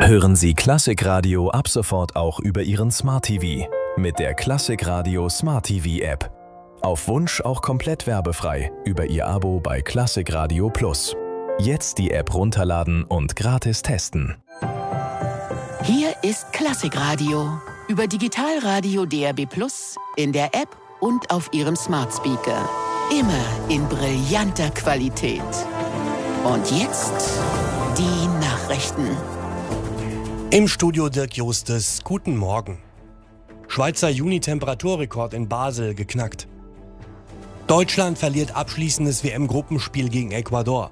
Hören Sie Klassikradio ab sofort auch über Ihren Smart TV mit der Klassikradio Smart TV App. Auf Wunsch auch komplett werbefrei über Ihr Abo bei Klassikradio Plus. Jetzt die App runterladen und gratis testen. Hier ist Klassikradio über Digitalradio DAB+ in der App und auf Ihrem Smart Speaker. Immer in brillanter Qualität. Und jetzt die Nachrichten. Im Studio Dirk Justes, guten Morgen. Schweizer Juni-Temperaturrekord in Basel geknackt. Deutschland verliert abschließendes WM-Gruppenspiel gegen Ecuador.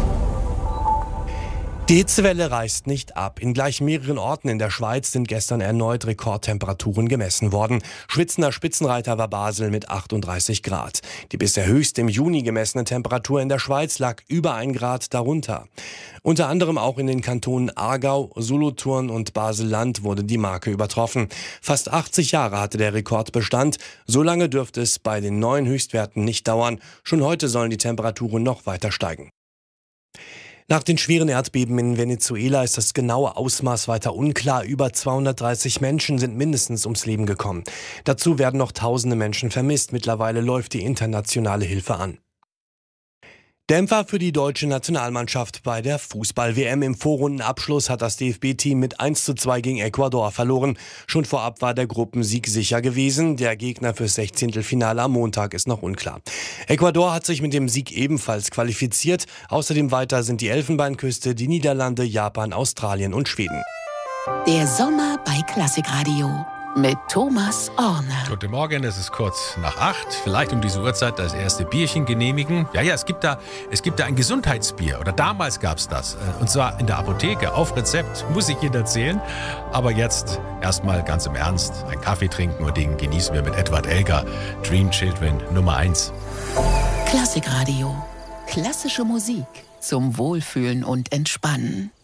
Die Hitzewelle reißt nicht ab. In gleich mehreren Orten in der Schweiz sind gestern erneut Rekordtemperaturen gemessen worden. Schwitzender Spitzenreiter war Basel mit 38 Grad. Die bisher höchste im Juni gemessene Temperatur in der Schweiz lag über 1 Grad darunter. Unter anderem auch in den Kantonen Aargau, Solothurn und Basel-Land wurde die Marke übertroffen. Fast 80 Jahre hatte der Rekord Bestand. So lange dürfte es bei den neuen Höchstwerten nicht dauern. Schon heute sollen die Temperaturen noch weiter steigen. Nach den schweren Erdbeben in Venezuela ist das genaue Ausmaß weiter unklar. Über 230 Menschen sind mindestens ums Leben gekommen. Dazu werden noch tausende Menschen vermisst. Mittlerweile läuft die internationale Hilfe an. Dämpfer für die deutsche Nationalmannschaft bei der Fußball-WM. Im Vorrundenabschluss hat das DFB-Team mit 1:2 gegen Ecuador verloren. Schon vorab war der Gruppensieg sicher gewesen. Der Gegner fürs 16. am Montag ist noch unklar. Ecuador hat sich mit dem Sieg ebenfalls qualifiziert. Außerdem weiter sind die Elfenbeinküste, die Niederlande, Japan, Australien und Schweden. Der Sommer bei Klassikradio mit Thomas Orner. Guten Morgen, es ist kurz nach 8. Vielleicht um diese Uhrzeit das erste Bierchen genehmigen. Ja, es gibt da ein Gesundheitsbier. Oder damals gab es das. Und zwar in der Apotheke, auf Rezept. Muss ich Ihnen erzählen. Aber jetzt erstmal ganz im Ernst. Einen Kaffee trinken und den genießen wir mit Edward Elgar. Dream Children Nummer 1. Klassikradio. Klassische Musik zum Wohlfühlen und Entspannen.